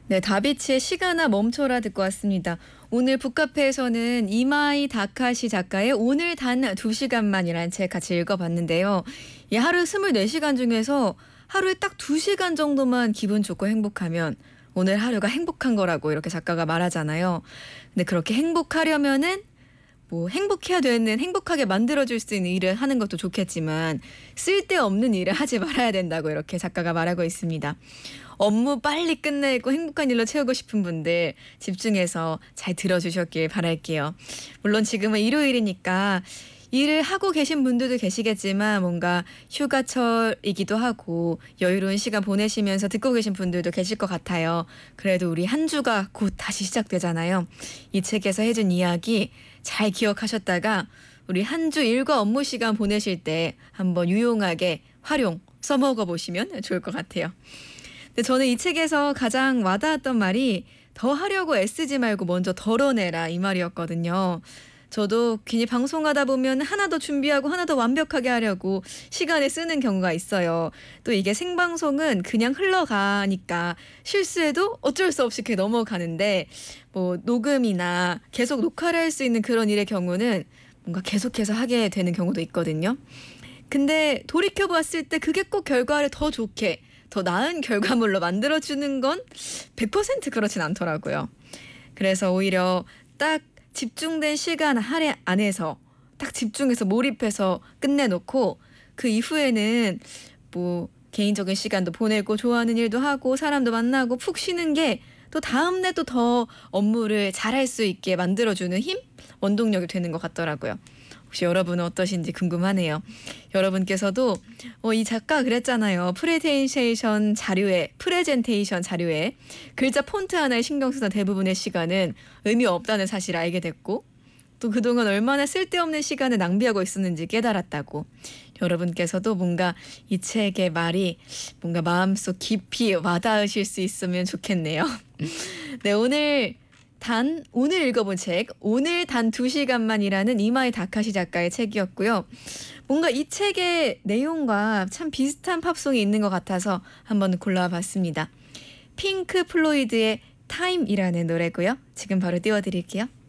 네, 다비치의 시간아 멈춰라 듣고 왔습니다. 오늘 북카페에서는 이마이 다카시 작가의 오늘 단 2시간만이라는 책 같이 읽어봤는데요. 이 하루 24시간 중에서 하루에 딱 2시간 정도만 기분 좋고 행복하면 오늘 하루가 행복한 거라고 이렇게 작가가 말하잖아요. 근데 그렇게 행복하려면은 뭐 행복해야 되는 행복하게 만들어줄 수 있는 일을 하는 것도 좋겠지만 쓸데없는 일을 하지 말아야 된다고 이렇게 작가가 말하고 있습니다. 업무 빨리 끝내고 행복한 일로 채우고 싶은 분들 집중해서 잘 들어주셨길 바랄게요. 물론 지금은 일요일이니까 일을 하고 계신 분들도 계시겠지만 뭔가 휴가철이기도 하고 여유로운 시간 보내시면서 듣고 계신 분들도 계실 것 같아요. 그래도 우리 한 주가 곧 다시 시작되잖아요. 이 책에서 해준 이야기 잘 기억하셨다가 우리 한 주 일과 업무 시간 보내실 때 한번 유용하게 활용 써먹어 보시면 좋을 것 같아요. 근데 저는 이 책에서 가장 와닿았던 말이 더 하려고 애쓰지 말고 먼저 덜어내라 이 말이었거든요. 저도 괜히 방송하다 보면 하나 더 준비하고 하나 더 완벽하게 하려고 시간을 쓰는 경우가 있어요. 또 이게 생방송은 그냥 흘러가니까 실수해도 어쩔 수 없이 그게 넘어가는데 뭐 녹음이나 계속 녹화를 할 수 있는 그런 일의 경우는 뭔가 계속해서 하게 되는 경우도 있거든요. 근데 돌이켜봤을 때 그게 꼭 결과를 더 좋게 더 나은 결과물로 만들어주는 건 100% 그렇진 않더라고요. 그래서 오히려 딱 집중된 시간 안에서 딱 집중해서 몰입해서 끝내놓고 그 이후에는 뭐 개인적인 시간도 보내고 좋아하는 일도 하고 사람도 만나고 푹 쉬는 게 또 다음날 또 더 업무를 잘할 수 있게 만들어주는 힘? 원동력이 되는 것 같더라고요. 혹시 여러분은 어떠신지 궁금하네요. 여러분께서도 이 작가 그랬잖아요. 프레젠테이션 자료에 글자 폰트 하나에 신경 쓰던 대부분의 시간은 의미 없다는 사실을 알게 됐고 또 그동안 얼마나 쓸데없는 시간을 낭비하고 있었는지 깨달았다고. 여러분께서도 뭔가 이 책의 말이 뭔가 마음속 깊이 와닿으실 수 있으면 좋겠네요. 네, 오늘 읽어본 책 오늘 단 2시간만이라는 이마이 다카시 작가의 책이었고요. 뭔가 이 책의 내용과 참 비슷한 팝송이 있는 것 같아서 한번 골라봤습니다. 핑크 플로이드의 타임이라는 노래고요. 지금 바로 띄워드릴게요.